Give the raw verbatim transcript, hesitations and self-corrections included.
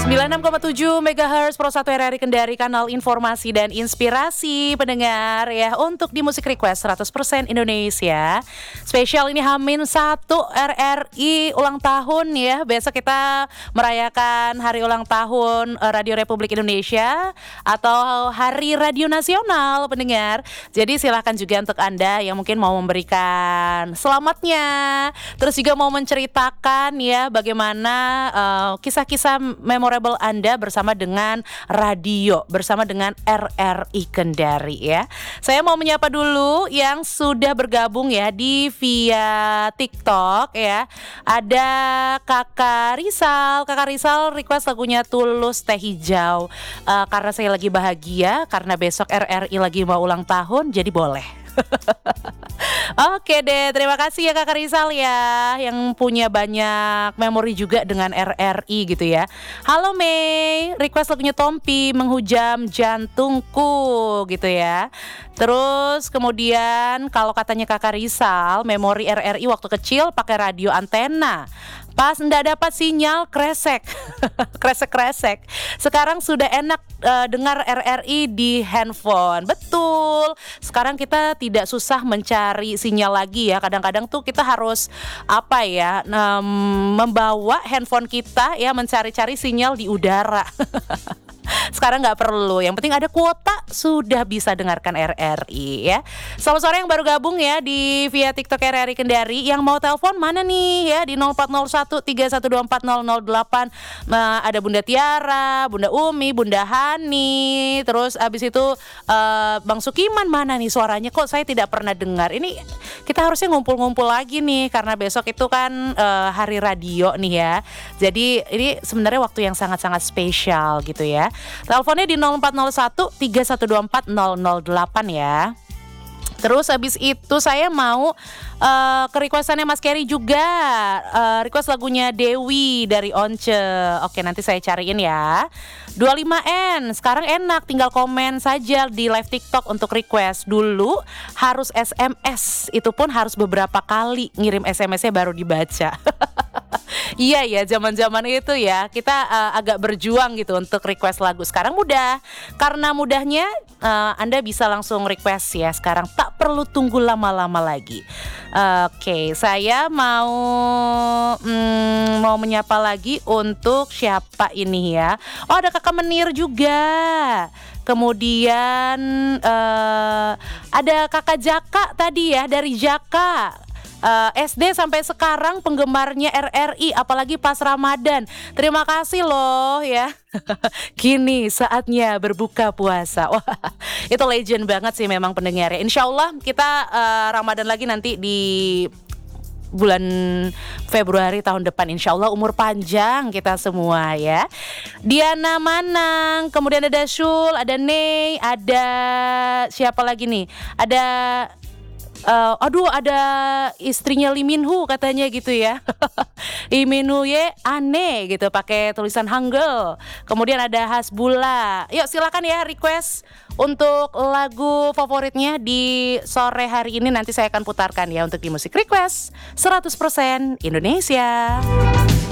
sembilan puluh enam koma tujuh megahertz Pro satu R R I Kendari, kanal informasi dan inspirasi pendengar ya, untuk di Musik Request seratus persen Indonesia. Spesial ini Hamin satu R R I ulang tahun ya. Besok kita merayakan hari ulang tahun eh, Radio Republik Indonesia atau Hari Radio Nasional pendengar. Jadi silahkan juga untuk Anda yang mungkin mau memberikan selamatnya, terus juga mau menceritakan ya bagaimana uh, kisah-kisah memorable Anda bersama dengan radio, bersama dengan R R I Kendari ya. Saya mau menyapa dulu yang sudah bergabung ya di via TikTok ya. Ada Kakak Rizal, Kakak Rizal request lagunya Tulus Teh Hijau. Uh, karena saya lagi bahagia karena besok R R I lagi mau ulang tahun, jadi boleh. Oke deh, terima kasih ya Kakak Rizal ya, yang punya banyak memori juga dengan R R I gitu ya. Halo Mei, request lagunya Tompi, Menghujam Jantungku gitu ya. Terus kemudian kalau katanya Kakak Rizal, memori R R I waktu kecil pakai radio antena. Pas ndak dapat sinyal kresek, kresek-kresek. Sekarang sudah enak uh, dengar R R I di handphone. Betul. Sekarang kita tidak susah mencari sinyal lagi ya. Kadang-kadang tuh kita harus apa ya, um, membawa handphone kita ya mencari-cari sinyal di udara. Sekarang nggak perlu, yang penting ada kuota sudah bisa dengarkan R R I ya. Selamat sore yang baru gabung ya di via TikTok R R I Kendari. Yang mau telepon mana nih ya, di nol empat nol satu tiga satu dua empat nol nol delapan. Nah, ada Bunda Tiara, Bunda Umi, Bunda Hani. Terus abis itu uh, Bang Sukiman mana nih suaranya, kok saya tidak pernah dengar. Ini kita harusnya ngumpul-ngumpul lagi nih karena besok itu kan uh, hari radio nih ya. Jadi ini sebenarnya waktu yang sangat-sangat spesial gitu ya. Teleponnya di nol empat nol satu tiga satu dua empat nol nol delapan ya. Terus habis itu saya mau uh, ke requestannya Mas Kerry juga, uh, request lagunya Dewi dari Once. Oke, nanti saya cariin ya. dua puluh lima N, sekarang enak tinggal komen saja di live TikTok untuk request. Dulu harus S M S, itu pun harus beberapa kali ngirim S M S-nya baru dibaca. Iya ya, zaman-zaman itu ya kita uh, agak berjuang gitu untuk request lagu. Sekarang mudah, karena mudahnya uh, Anda bisa langsung request ya. Sekarang tak perlu tunggu lama-lama lagi. uh, Oke, okay, saya mau hmm, mau menyapa lagi untuk siapa ini ya. Oh, ada Kakak Menir juga. Kemudian uh, ada Kakak Jaka tadi ya, dari Jaka. Uh, S D sampai sekarang penggemarnya R R I, apalagi pas Ramadan. Terima kasih loh ya. Kini saatnya berbuka puasa. Wah, itu legend banget sih memang pendengarnya. Insya Allah kita uh, Ramadan lagi nanti di bulan Februari tahun depan, insya Allah umur panjang kita semua ya. Diana Manang, kemudian ada Syul, ada Nei, ada siapa lagi nih? Ada Uh, aduh, ada istrinya Lee Min Ho katanya gitu ya. Lee Min Ho ye aneh gitu, pakai tulisan Hangul. Kemudian ada Hasbullah. Yuk silakan ya request untuk lagu favoritnya di sore hari ini, nanti saya akan putarkan ya untuk di Musik Request seratus persen Indonesia.